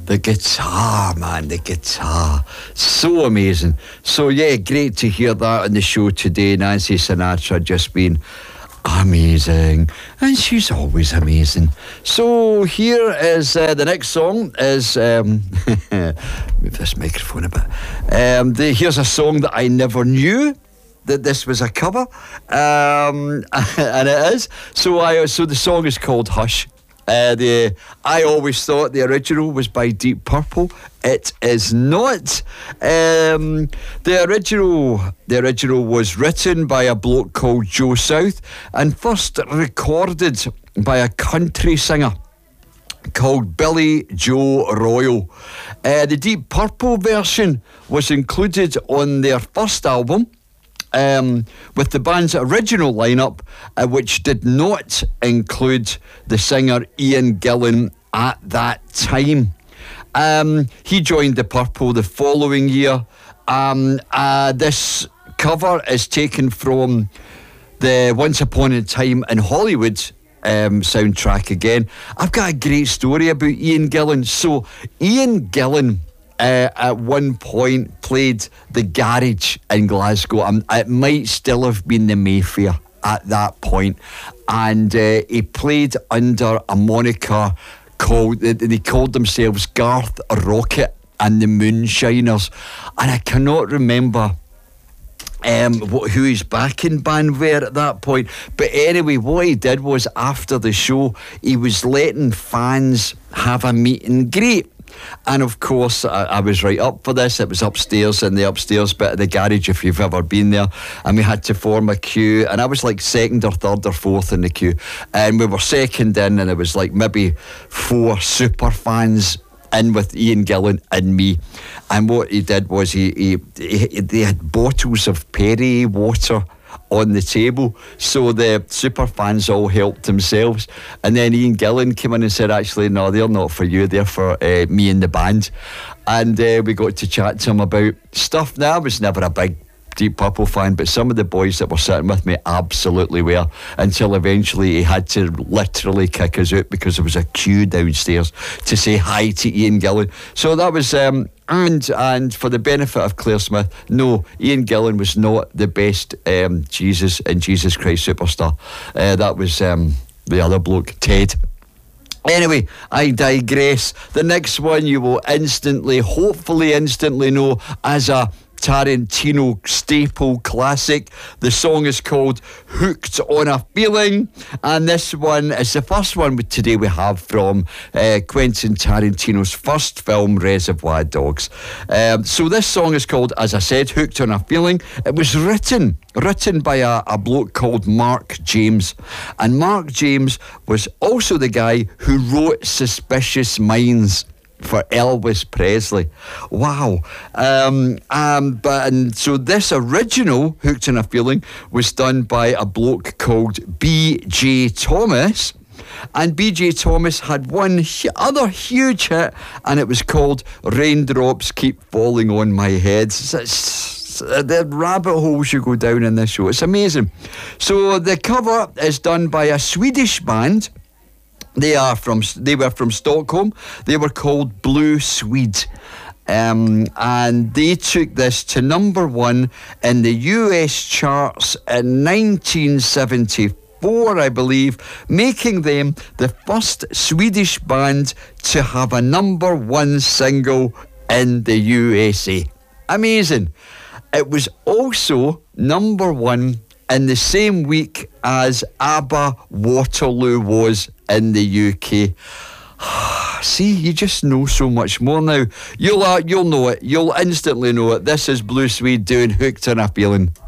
The guitar, man, the guitar. So amazing. So, yeah, great to hear that on the show today. Nancy Sinatra just been amazing. And she's always amazing. So, here is the next song is... move this microphone a bit. Here's a song that I never knew that this was a cover. And it is. So the song is called Hush. I always thought the original was by Deep Purple. It is not. The original was written by a bloke called Joe South and first recorded by a country singer called Billy Joe Royal. The Deep Purple version was included on their first album, with the band's original lineup, which did not include the singer Ian Gillan at that time. He joined the Purple the following year. This cover is taken from the Once Upon a Time in Hollywood soundtrack again. I've got a great story about Ian Gillan. So Ian Gillan at one point played the Garage in Glasgow. It might still have been the Mayfair at that point, and he played under a moniker called, they called themselves Garth Rocket and the Moonshiners, and I cannot remember who his backing band were at that point. But anyway, what he did was, after the show, he was letting fans have a meet and greet. And of course, I was right up for this. It was upstairs, in the upstairs bit of the Garage, if you've ever been there. And we had to form a queue. And I was like second or third or fourth in the queue. And we were second in, and it was like maybe 4 super fans in with Ian Gillan and me. And what he did was they had bottles of Perrier water on the table, so the super fans all helped themselves. And then Ian Gillan came in and said, actually, no, they're not for you, they're for me and the band. And we got to chat to him about stuff. Now, I was never a big Deep Purple fan, but some of the boys that were sitting with me absolutely were, until eventually he had to literally kick us out because there was a queue downstairs to say hi to Ian Gillan. So that was and for the benefit of Claire Smith, no, Ian Gillan was not the best Jesus and Jesus Christ Superstar. That was the other bloke, Ted. Anyway, I digress. The next one you will hopefully instantly know as a Tarantino staple classic. The song is called Hooked on a Feeling, and this one is the first one today we have from Quentin Tarantino's first film, Reservoir Dogs. So this song is called, as I said, Hooked on a Feeling. It was written by a bloke called Mark James, and Mark James was also the guy who wrote Suspicious Minds for Elvis Presley. Wow. So this original Hooked on a Feeling was done by a bloke called B.J. Thomas, and B.J. Thomas had one other huge hit, and it was called Raindrops Keep Falling on My Head. The rabbit holes you go down in this show, it's amazing. So the cover is done by a Swedish band. They were from Stockholm. They were called Blue Swede. And they took this to number 1 in the US charts in 1974, I believe, making them the first Swedish band to have a number 1 single in the USA. Amazing. It was also number 1 in the same week as ABBA Waterloo was in the UK. See, you just know so much more now. You'll know it. You'll instantly know it. This is Blue Swede doing Hooked on a Feeling.